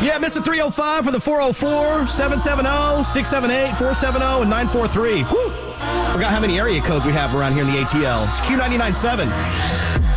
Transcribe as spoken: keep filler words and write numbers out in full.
Yeah, Mister three oh five for the four oh four, seven seven zero, six seven eight, four seven zero, and nine four three. Whew. Forgot how many area codes we have around here in the A T L. It's Q ninety-nine point seven.